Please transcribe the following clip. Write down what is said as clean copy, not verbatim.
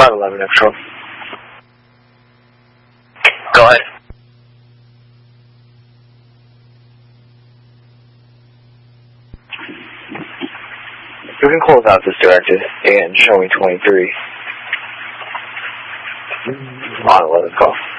11 Control. Go ahead. You can close out this directed and show me 23. On 11 call.